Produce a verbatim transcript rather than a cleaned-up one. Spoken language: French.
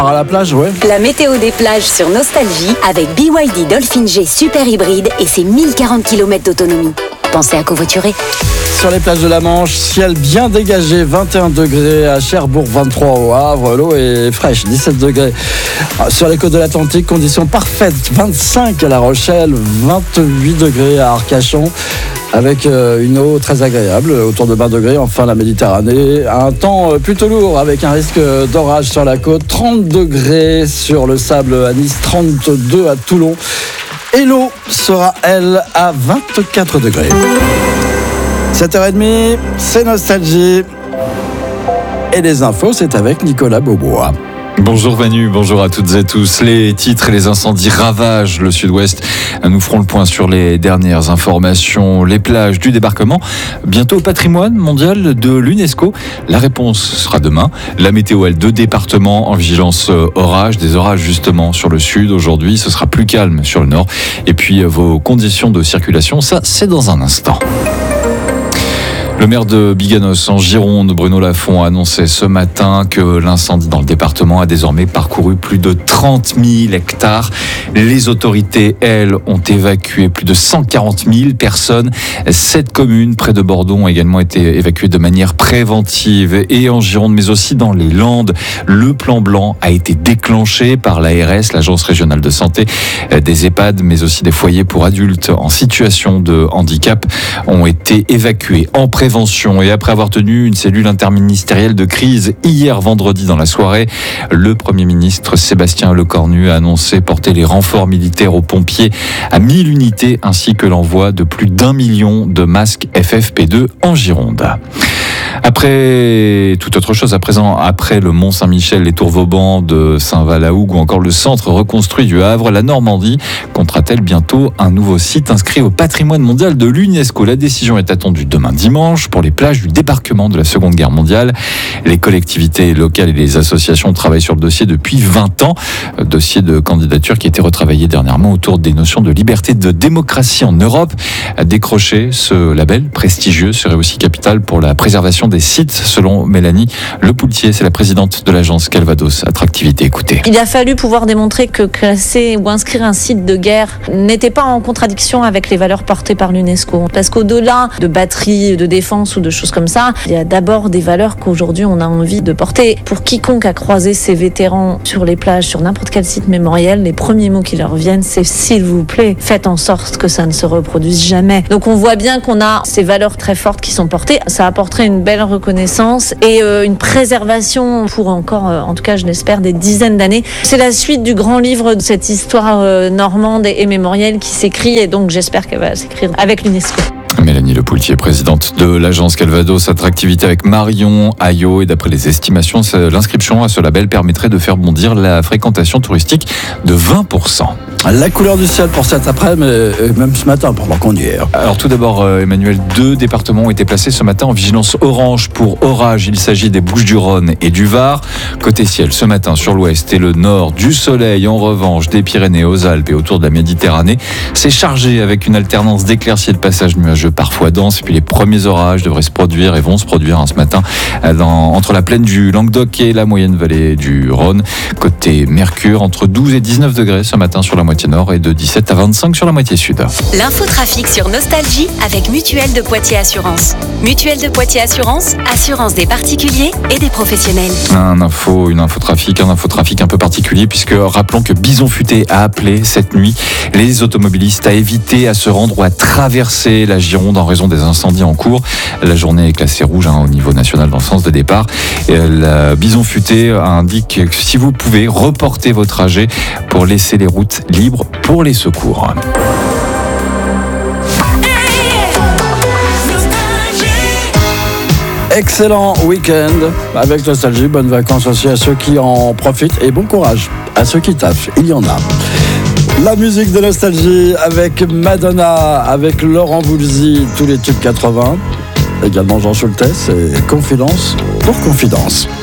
À la plage, ouais. La météo des plages sur Nostalgie avec B Y D Dolphin G Super Hybride et ses mille quarante kilomètres d'autonomie. Pensez à covoiturer. Sur les plages de la Manche, ciel bien dégagé, vingt et un degrés à Cherbourg, vingt-trois au Havre, l'eau est fraîche, dix-sept degrés. Sur les côtes de l'Atlantique, conditions parfaites, vingt-cinq à La Rochelle, vingt-huit degrés à Arcachon, avec une eau très agréable, autour de vingt degrés. Enfin, la Méditerranée, un temps plutôt lourd avec un risque d'orage sur la côte, trente degrés sur le sable à Nice, trente-deux à Toulon. Et l'eau sera, elle, à vingt-quatre degrés. sept heures trente, c'est Nostalgie. Et les infos, c'est avec Nicolas Beaubois. Bonjour Manu, bonjour à toutes et tous. Les titres et les incendies ravagent le sud-ouest. Nous ferons le point sur les dernières informations. Les plages du débarquement, bientôt au patrimoine mondial de l'UNESCO. La réponse sera demain. La météo, elle, deux départements en vigilance orage. Des orages justement sur le sud. Aujourd'hui, ce sera plus calme sur le nord. Et puis vos conditions de circulation, ça c'est dans un instant. Le maire de Biganos en Gironde, Bruno Lafont, a annoncé ce matin que l'incendie dans le département a désormais parcouru plus de trente mille hectares. Les autorités, elles, ont évacué plus de cent quarante mille personnes. Sept communes près de Bordeaux ont également été évacuées de manière préventive. Et en Gironde, mais aussi dans les Landes, le plan blanc a été déclenché par l'A R S, l'Agence régionale de santé. Des EHPAD, mais aussi des foyers pour adultes en situation de handicap ont été évacués en prévention. Et après avoir tenu une cellule interministérielle de crise hier vendredi dans la soirée, le Premier ministre Sébastien Lecornu a annoncé porter les renforts militaires aux pompiers à mille unités ainsi que l'envoi de plus d'un million de masques F F P deux en Gironde. Après toute autre chose, à présent, après le Mont-Saint-Michel, les Tours Vauban de Saint-Val-la-Hougue ou encore le centre reconstruit du Havre, la Normandie comptera-t-elle bientôt un nouveau site inscrit au patrimoine mondial de l'UNESCO? La décision est attendue demain dimanche pour les plages du débarquement de la Seconde Guerre mondiale. Les collectivités locales et les associations travaillent sur le dossier depuis vingt ans. Dossier de candidature qui a été retravaillé dernièrement autour des notions de liberté, de démocratie en Europe. Décrocher ce label prestigieux serait aussi capital pour la préservation des sites, selon Mélanie Lepoultier, c'est la présidente de l'agence Calvados Attractivité. Écoutez. Il a fallu pouvoir démontrer que classer ou inscrire un site de guerre n'était pas en contradiction avec les valeurs portées par l'UNESCO. Parce qu'au-delà de batteries de défense ou de choses comme ça, il y a d'abord des valeurs qu'aujourd'hui on a envie de porter. Pour quiconque a croisé ces vétérans sur les plages, sur n'importe quel site mémoriel, les premiers mots qui leur viennent, c'est s'il vous plaît, faites en sorte que ça ne se reproduise jamais. Donc on voit bien qu'on a ces valeurs très fortes qui sont portées. Ça apporterait une belle reconnaissance et euh, une préservation pour encore, euh, en tout cas je l'espère, des dizaines d'années. C'est la suite du grand livre de cette histoire euh, normande et, et mémorielle qui s'écrit et donc j'espère qu'elle va s'écrire avec l'UNESCO. Mélanie Lepoultier, présidente de l'agence Calvados Attractivité avec Marion Ayot. Et d'après les estimations, l'inscription à ce label permettrait de faire bondir la fréquentation touristique de vingt pour cent. La couleur du ciel pour cet après-midi, mais même ce matin pendant qu'on y est. Alors tout d'abord, Emmanuel, deux départements ont été placés ce matin en vigilance orange pour orage. Il s'agit des Bouches-du-Rhône et du Var. Côté ciel, ce matin sur l'ouest et le nord, du soleil. En revanche, des Pyrénées aux Alpes et autour de la Méditerranée, c'est chargé avec une alternance d'éclaircies et de passages nuageux parfois denses. Et puis les premiers orages devraient se produire et vont se produire hein, ce matin dans, entre la plaine du Languedoc et la moyenne vallée du Rhône. Côté Mercure, entre douze et dix-neuf degrés ce matin sur la moitié nord et de dix-sept à vingt-cinq sur la moitié sud. L'infotrafic sur Nostalgie avec Mutuelle de Poitiers Assurance. Mutuelle de Poitiers Assurance, assurance des particuliers et des professionnels. Un info, une infotrafic, un infotrafic un peu particulier puisque rappelons que Bison Futé a appelé cette nuit les automobilistes à éviter à se rendre ou à traverser la Gironde en raison des incendies en cours. La journée est classée rouge hein, au niveau national dans le sens de départ. Et la Bison Futé indique que si vous pouvez reporter vos trajets pour laisser les routes libres pour les secours. Excellent week-end avec Nostalgie. Bonnes vacances aussi à ceux qui en profitent et bon courage à ceux qui taffent. Il y en a. La musique de Nostalgie avec Madonna, avec Laurent Voulzy, tous les tubes quatre-vingts. Également Jean Schultes et Confidence pour Confidence.